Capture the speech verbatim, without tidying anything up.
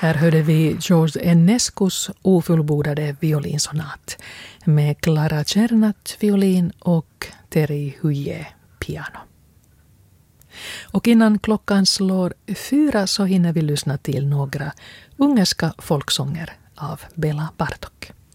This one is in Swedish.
Här hörde vi George Enescos ofullbordade violinsonat med Clara Cernat violin och Terry Huye piano. Och innan klockan slår fyra så hinner vi lyssna till några ungerska folksånger av Bela Bartok.